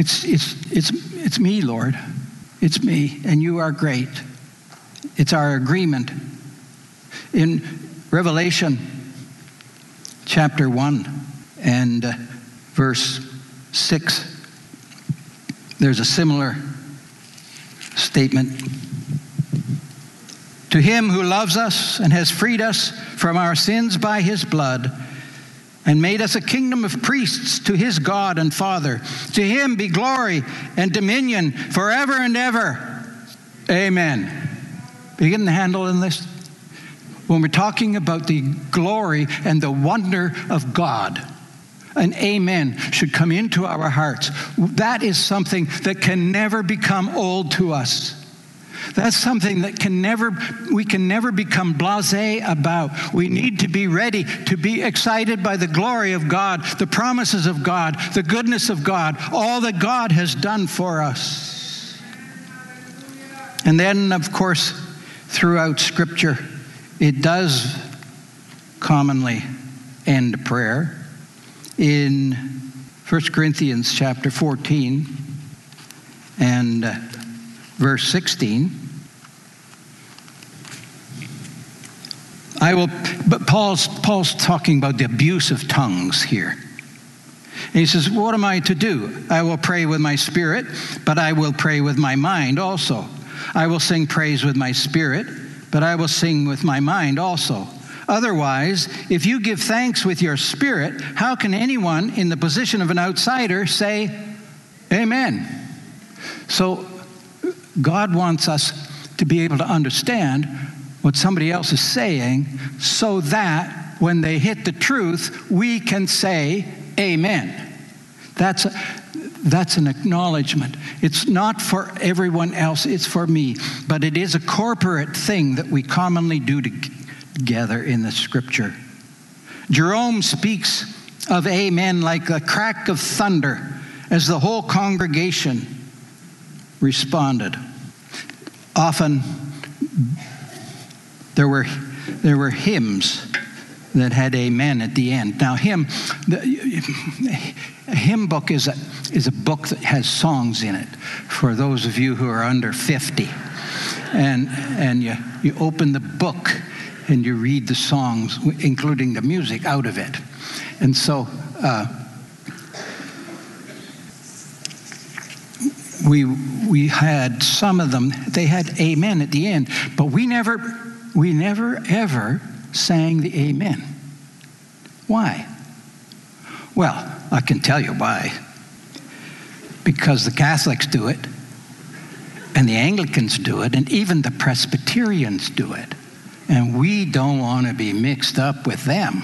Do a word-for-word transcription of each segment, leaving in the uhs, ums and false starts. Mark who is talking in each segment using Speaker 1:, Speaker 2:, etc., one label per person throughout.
Speaker 1: It's, it's, it's, it's me, Lord. It's me, and you are great. It's our agreement. In Revelation chapter one and uh, verse six, there's a similar statement. To him who loves us and has freed us from our sins by his blood and made us a kingdom of priests to his God and Father, to him be glory and dominion forever and ever. Amen. Are you getting the handle in this? When we're talking about the glory and the wonder of God, an amen should come into our hearts. That is something that can never become old to us. That's something that can never, we can never become blasé about. We need to be ready to be excited by the glory of God, the promises of God, the goodness of God, all that God has done for us. And then, of course, throughout Scripture, it does commonly end prayer. In First Corinthians chapter fourteen and uh, verse sixteen, I will, but Paul's, Paul's talking about the abuse of tongues here. And he says, what am I to do? I will pray with my spirit, but I will pray with my mind also. I will sing praise with my spirit, but I will sing with my mind also. Otherwise, if you give thanks with your spirit, how can anyone in the position of an outsider say, amen? So God wants us to be able to understand what somebody else is saying so that when they hit the truth, we can say, amen. That's a, that's an acknowledgement. It's not for everyone else, it's for me. But it is a corporate thing that we commonly do together in the Scripture. Jerome speaks of amen like a crack of thunder as the whole congregation responded. Often there were there were hymns that had amen at the end. Now, hymn, the, a hymn book is a is a book that has songs in it. For those of you who are under fifty, and and you you open the book and you read the songs, including the music, out of it, and so. Uh, We we had some of them, they had amen at the end, but we never, we never ever sang the amen. Why? Well, I can tell you why. Because the Catholics do it, and the Anglicans do it, and even the Presbyterians do it. And we don't want to be mixed up with them.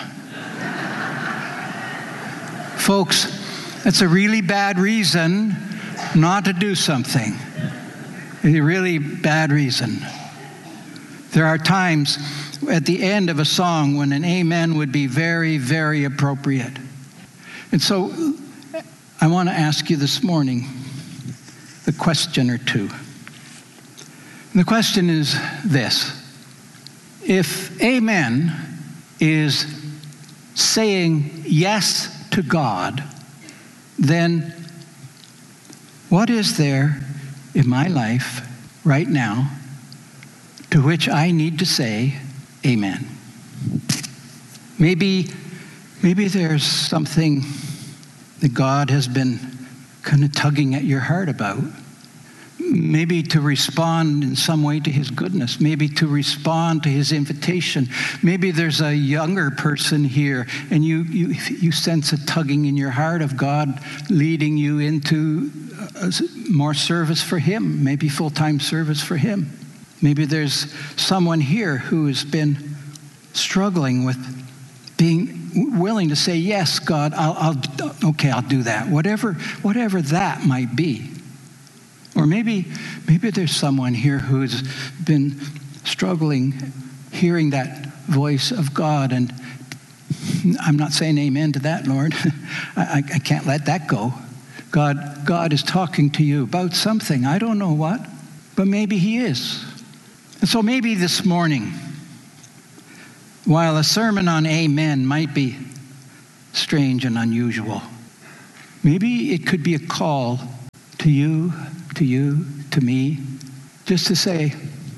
Speaker 1: Folks, that's a really bad reason not to do something. A really bad reason. There are times at the end of a song when an amen would be very, very appropriate. And so I want to ask you this morning a question or two. And the question is this. If amen is saying yes to God, then what is there in my life right now to which I need to say amen? Maybe, maybe there's something that God has been kind of tugging at your heart about. Maybe to respond in some way to his goodness. Maybe to respond to his invitation. Maybe there's a younger person here and you, you, you sense a tugging in your heart of God leading you into more service for him, maybe full-time service for him. Maybe there's someone here who has been struggling with being willing to say, yes, God, I'll, I'll okay, I'll do that. Whatever, whatever that might be. Or maybe, maybe there's someone here who's been struggling hearing that voice of God, and I'm not saying amen to that, Lord. I, I can't let that go. God, God is talking to you about something. I don't know what, but maybe he is. And so maybe this morning, while a sermon on amen might be strange and unusual, maybe it could be a call to you, to you, to me, just to say,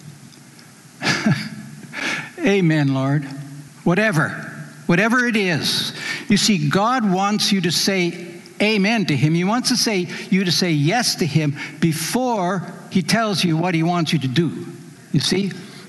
Speaker 1: amen, Lord. Whatever, whatever it is. You see, God wants you to say amen to him. He wants to say you to say yes to him before he tells you what he wants you to do. You see,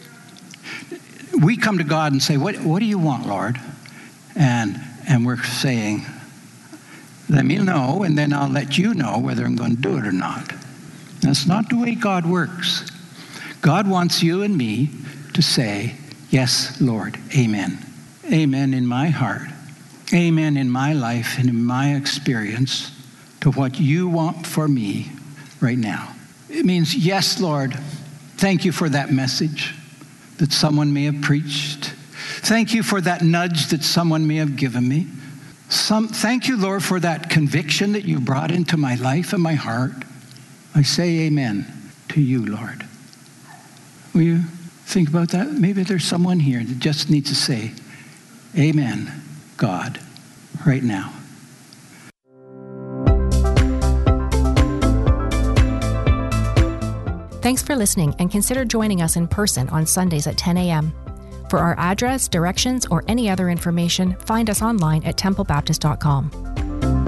Speaker 1: we come to God and say, what, what do you want, Lord? And, and we're saying, let me know, and then I'll let you know whether I'm going to do it or not. That's not the way God works. God wants you and me to say, yes, Lord, amen. Amen in my heart. Amen in my life and in my experience to what you want for me right now. It means, yes, Lord, thank you for that message that someone may have preached. Thank you for that nudge that someone may have given me. Some, thank you, Lord, for that conviction that you brought into my life and my heart. I say amen to you, Lord. Will you think about that? Maybe there's someone here that just needs to say, amen, God, right now.
Speaker 2: Thanks for listening, and consider joining us in person on Sundays at ten a.m. For our address, directions, or any other information, find us online at temple baptist dot com.